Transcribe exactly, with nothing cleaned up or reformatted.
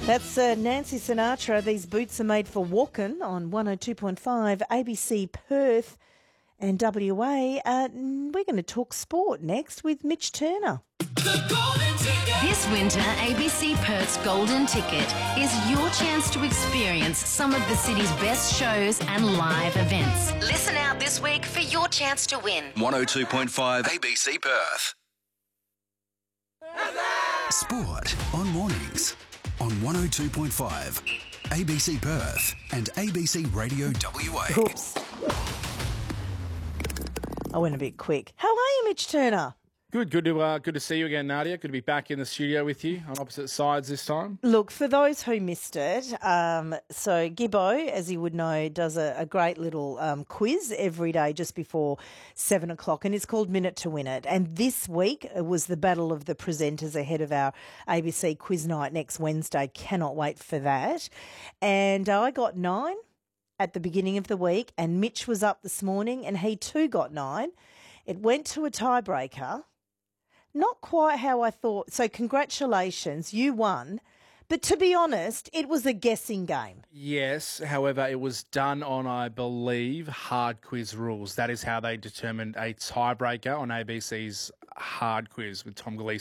That's uh, Nancy Sinatra. These boots are made for walking on one oh two point five A B C Perth and W A. Uh, we're going to talk sport next with Mitch Turner. This winter, A B C Perth's Golden Ticket is your chance to experience some of the city's best shows and live events. Listen out this week for your chance to win. one oh two point five A B C Perth. Sport on mornings on one oh two point five A B C Perth and A B C Radio W A. Oops. I went a bit quick. How are you, Mitch Turner? Good, good to uh, good to see you again, Nadia. Good to be back in the studio with you on opposite sides this time. Look, for those who missed it, um, so Gibbo, as you would know, does a, a great little um, quiz every day just before seven o'clock, and it's called Minute to Win It. And this week it was the battle of the presenters ahead of our A B C quiz night next Wednesday. Cannot wait for that. And uh, I got nine at the beginning of the week, and Mitch was up this morning, and he too got nine. It went to a tiebreaker. Not quite how I thought. So congratulations, you won. But to be honest, it was a guessing game. Yes, however, it was done on, I believe, hard quiz rules. That is how they determined a tiebreaker on A B C's hard quiz with Tom Gillespie.